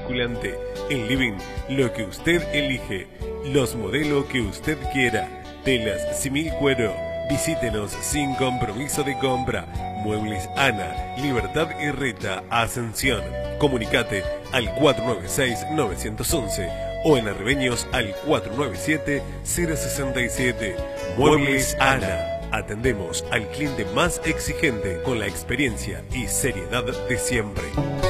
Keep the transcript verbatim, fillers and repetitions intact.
basculante. En living, lo que usted elige, los modelos que usted quiera. Telas Simil Cuero. Visítenos sin compromiso de compra. Muebles Ana, Libertad Irreta, Ascensión. Comunicate al cuatro nueve seis nueve uno uno o en Arribeños al cuatro nueve siete cero seis siete. Muebles Ana. Atendemos al cliente más exigente con la experiencia y seriedad de siempre.